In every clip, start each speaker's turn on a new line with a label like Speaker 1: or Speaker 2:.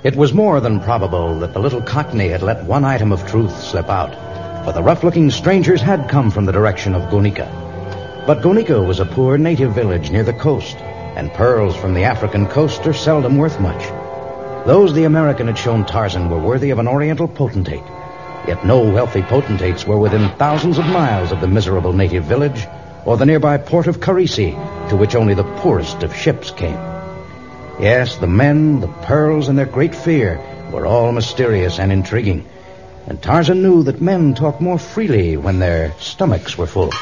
Speaker 1: It was more than probable that the little Cockney had let one item of truth slip out, for the rough-looking strangers had come from the direction of Gonika. But Gonika was a poor native village near the coast, and pearls from the African coast are seldom worth much. Those the American had shown Tarzan were worthy of an Oriental potentate, yet no wealthy potentates were within thousands of miles of the miserable native village or the nearby port of Carisi, to which only the poorest of ships came. Yes, the men, the pearls, and their great fear were all mysterious and intriguing, and Tarzan knew that men talked more freely when their stomachs were full.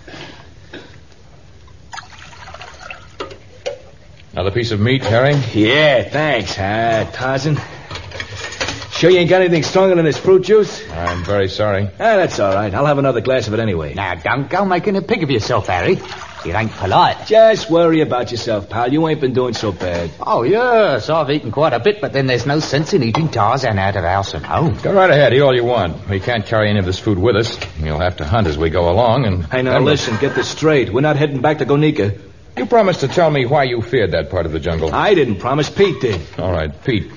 Speaker 2: Another piece of meat, Harry?
Speaker 3: Yeah, thanks, Tarzan. Sure you ain't got anything stronger than this fruit juice?
Speaker 2: I'm very sorry.
Speaker 3: That's all right. I'll have another glass of it anyway.
Speaker 4: Now, don't go making a pig of yourself, Harry. It ain't polite.
Speaker 3: Just worry about yourself, pal. You ain't been doing so bad.
Speaker 4: Oh, yes, I've eaten quite a bit, but then there's no sense in eating Tarzan out of house and home.
Speaker 2: Go right ahead. Eat all you want. We can't carry any of this food with us. We'll have to hunt as we go along, and...
Speaker 3: Hey, now, listen, get this straight. We're not heading back to Gonika.
Speaker 2: You promised to tell me why you feared that part of the jungle.
Speaker 3: I didn't promise. Pete did.
Speaker 2: All right, Pete.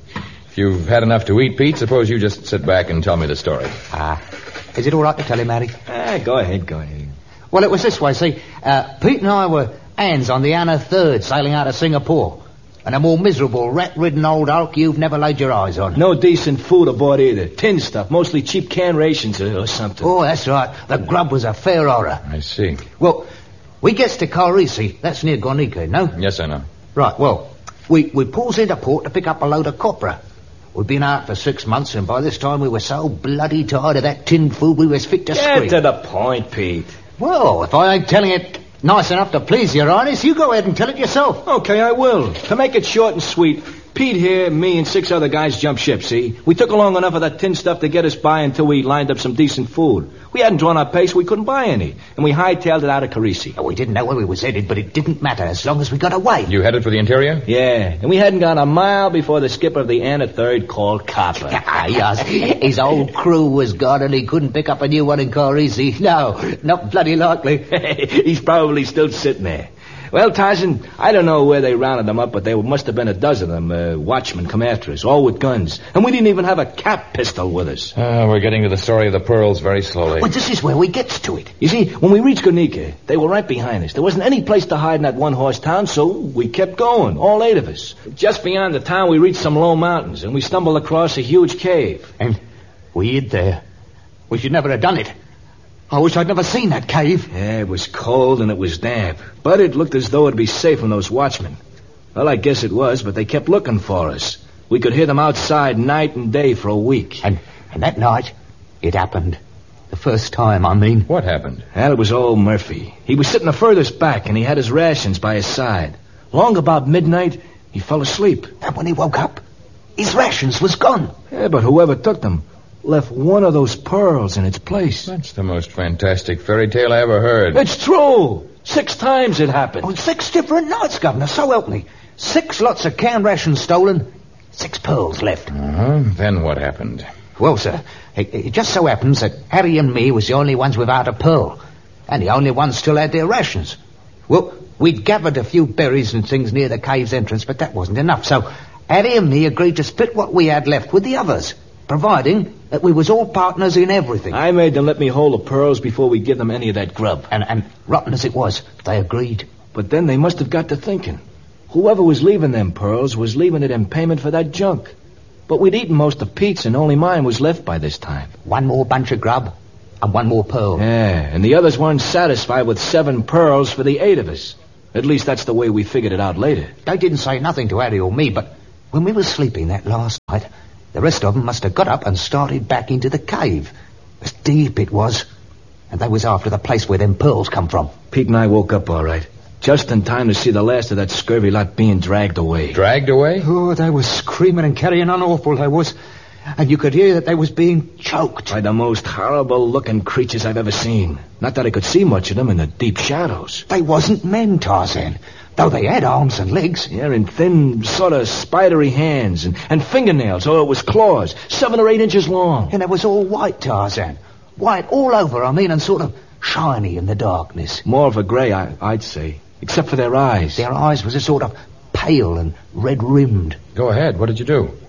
Speaker 2: If you've had enough to eat, Pete, suppose you just sit back and tell me the story.
Speaker 4: Is it all right to tell him, Harry?
Speaker 3: Go ahead.
Speaker 4: Well, it was this way, see. Pete and I were hands on the Anna III sailing out of Singapore. And a more miserable, rat-ridden old hulk you've never laid your eyes on.
Speaker 3: No decent food aboard either. Tin stuff, mostly cheap canned rations or something.
Speaker 4: Oh, that's right. The grub was a fair horror.
Speaker 2: I see.
Speaker 4: Well, we gets to Carisi. That's near Gonika, no?
Speaker 2: Yes, I know.
Speaker 4: Right, well, we pulls into port to pick up a load of copra. We'd been out for 6 months, and by this time we were so bloody tired of that tinned food we was fit to scream.
Speaker 3: Get to the point, Pete.
Speaker 4: Well, if I ain't telling it nice enough to please your highness, you go ahead and tell it yourself.
Speaker 3: Okay, I will. To make it short and sweet, Pete here, me, and 6 other guys jumped ship, see? We took along enough of that tin stuff to get us by until we lined up some decent food. We hadn't drawn our pace, we couldn't buy any. And we hightailed it out of Carisi.
Speaker 4: We didn't know where we was headed, but it didn't matter as long as we got away.
Speaker 2: You headed for the interior?
Speaker 3: Yeah, and we hadn't gone a mile before the skipper of the Anna III called Copper.
Speaker 4: Yes, his old crew was gone and he couldn't pick up a new one in Carisi. No, not bloody likely.
Speaker 3: He's probably still sitting there. Well, Tarzan, I don't know where they rounded them up, but there must have been a dozen of them. Watchmen come after us, all with guns. And we didn't even have a cap pistol with us.
Speaker 2: We're getting to the story of the pearls very slowly.
Speaker 4: Well, this is where we gets to it.
Speaker 3: You see, when we reached Gonika, they were right behind us. There wasn't any place to hide in that one-horse town, so we kept going, all 8 of us. Just beyond the town, we reached some low mountains, and we stumbled across a huge cave.
Speaker 4: And we hid there. We should never have done it. I wish I'd never seen that cave.
Speaker 3: Yeah, it was cold and it was damp. But it looked as though it'd be safe from those watchmen. Well, I guess it was, but they kept looking for us. We could hear them outside night and day for a week.
Speaker 4: And that night, it happened. The first time, I mean.
Speaker 2: What happened?
Speaker 3: Well, it was old Murphy. He was sitting the furthest back, and he had his rations by his side. Long about midnight, he fell asleep.
Speaker 4: And when he woke up, his rations was gone.
Speaker 3: Yeah, but whoever took them left one of those pearls in its place.
Speaker 2: That's the most fantastic fairy tale I ever heard.
Speaker 3: It's true. 6 times it happened.
Speaker 4: Oh, 6 different nights, Governor, so help me. 6 lots of canned rations stolen, 6 pearls left.
Speaker 2: Then what happened?
Speaker 4: Well, sir, it just so happens that Harry and me was the only ones without a pearl, and the only ones still had their rations. Well, we'd gathered a few berries and things near the cave's entrance, but that wasn't enough, so Harry and me agreed to split what we had left with the others, providing that we was all partners in everything.
Speaker 3: I made them let me hold the pearls before we give them any of that grub.
Speaker 4: And rotten as it was, they agreed.
Speaker 3: But then they must have got to thinking. Whoever was leaving them pearls was leaving it in payment for that junk. But we'd eaten most of Pete's and only mine was left by this time.
Speaker 4: 1 more bunch of grub and 1 more pearl.
Speaker 3: Yeah, and the others weren't satisfied with 7 pearls for the 8 of us. At least that's the way we figured it out later.
Speaker 4: They didn't say nothing to Harry or me, but when we were sleeping that last night, the rest of them must have got up and started back into the cave. As deep it was. And they was after the place where them pearls come from.
Speaker 3: Pete and I woke up all right. Just in time to see the last of that scurvy lot being dragged away.
Speaker 2: Dragged away?
Speaker 4: Oh, they was screaming and carrying on awful, they was. And you could hear that they was being choked.
Speaker 3: By the most horrible-looking creatures I've ever seen. Not that I could see much of them in the deep shadows.
Speaker 4: They wasn't men, Tarzan. Though they had arms and legs.
Speaker 3: Yeah, and thin, sort of spidery hands and fingernails, or it was claws, 7 or 8 inches long.
Speaker 4: And it was all white, Tarzan. White all over, I mean, and sort of shiny in the darkness.
Speaker 3: More of a grey, I'd say. Except for their eyes.
Speaker 4: Their eyes was a sort of pale and red-rimmed.
Speaker 2: Go ahead, what did you do?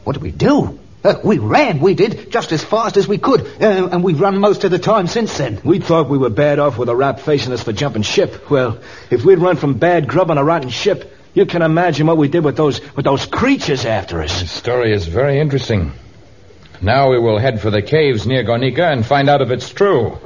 Speaker 4: What did we do? We ran, we did, just as fast as we could, and we've run most of the time since then.
Speaker 3: We thought we were bad off with a rap facing us for jumping ship. Well, if we'd run from bad grub on a rotten ship, you can imagine what we did with those creatures after us.
Speaker 2: The story is very interesting. Now we will head for the caves near Gornika and find out if it's true.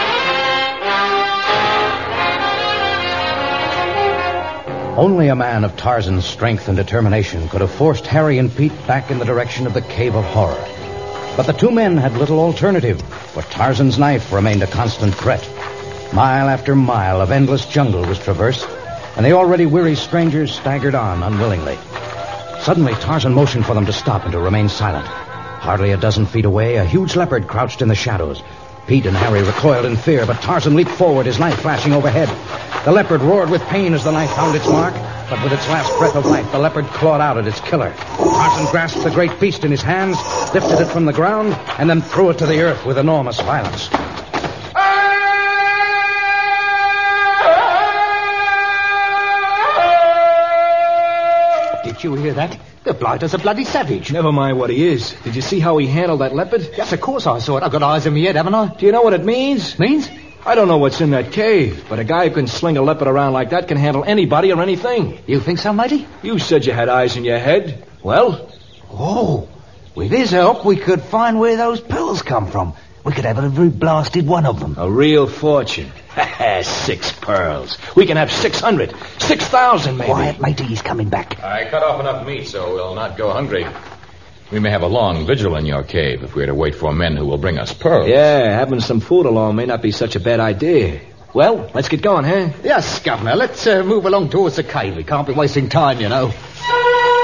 Speaker 1: Only a man of Tarzan's strength and determination could have forced Harry and Pete back in the direction of the Cave of Horror. But the two men had little alternative, for Tarzan's knife remained a constant threat. Mile after mile of endless jungle was traversed, and the already weary strangers staggered on unwillingly. Suddenly, Tarzan motioned for them to stop and to remain silent. Hardly a dozen feet away, a huge leopard crouched in the shadows. Pete and Harry recoiled in fear, but Tarzan leaped forward, his knife flashing overhead. The leopard roared with pain as the knife found its mark, but with its last breath of life, the leopard clawed out at its killer. Tarzan grasped the great beast in his hands, lifted it from the ground, and then threw it to the earth with enormous violence.
Speaker 4: Did you hear that? The blighter's a bloody savage.
Speaker 3: Never mind what he is. Did you see how he handled that leopard?
Speaker 4: Yes, of course I saw it. I've got eyes in my head, haven't I?
Speaker 3: Do you know what it means?
Speaker 4: Means?
Speaker 3: I don't know what's in that cave, but a guy who can sling a leopard around like that can handle anybody or anything.
Speaker 4: You think so, matey?
Speaker 3: You said you had eyes in your head. Well?
Speaker 4: Oh, with his help, we could find where those pearls come from. We could have every blasted one of them.
Speaker 3: A real fortune. 6 pearls. We can have 600. 6,000, maybe.
Speaker 4: Quiet, matey, he's coming back.
Speaker 2: I cut off enough meat so we'll not go hungry. We may have a long vigil in your cave if we're to wait for men who will bring us pearls.
Speaker 3: Yeah, having some food along may not be such a bad idea. Well, let's get going, huh?
Speaker 4: Yes, Governor, let's move along towards the cave. We can't be wasting time, you know.